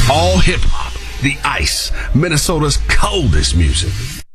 All hip hop. The Ice, Minnesota's coldest music.